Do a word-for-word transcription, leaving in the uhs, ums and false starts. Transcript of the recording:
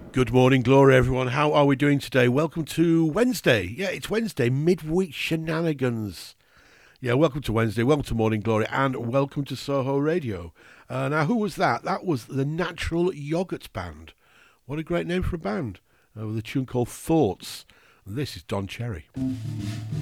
Good morning, Glory, everyone. How are we doing today? Welcome to Wednesday. Yeah, it's Wednesday, midweek shenanigans. Yeah, welcome to Wednesday, welcome to Morning Glory, and welcome to Soho Radio. Uh, now, who was that? That was the Natural Yogurt Band. What a great name for a band, uh, with a tune called Thoughts. And this is Don Cherry.